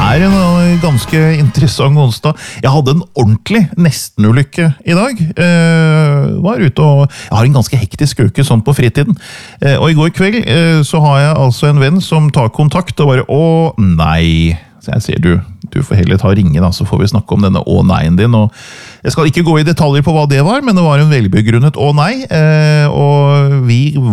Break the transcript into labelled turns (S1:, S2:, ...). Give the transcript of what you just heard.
S1: en ganske interessant onsdag. Jeg hadde en ordentlig nestenulykke I dag. Var ute og... Jeg har en ganske hektisk uke sånn på fritiden. Og I går kveld så har jeg altså en venn som tar kontakt og bare, å nei. Så jeg sier, du får heller ta ringen da, så får vi snakke om denne å neien din. Og jeg skal ikke gå I detaljer på hva det var, men det var en velbegrunnet å nei. Og vi